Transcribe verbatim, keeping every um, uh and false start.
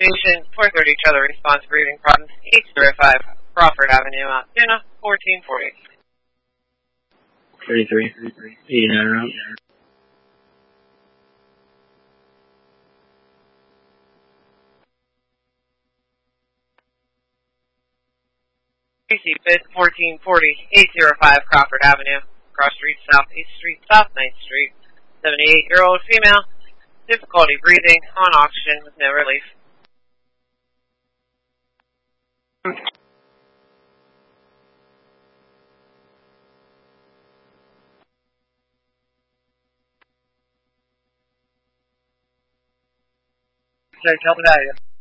Patient four thirty, each other response, breathing problems, eight zero five Crawford Avenue, Mount Dana, fourteen forty. thirty-three, eighty-nine route. Tracy Fitz, fourteen forty, eight zero five Crawford Avenue, Cross Street, South eighth Street, South ninth Street, seventy-eight-year-old female, difficulty breathing, on oxygen with no relief. Help it out.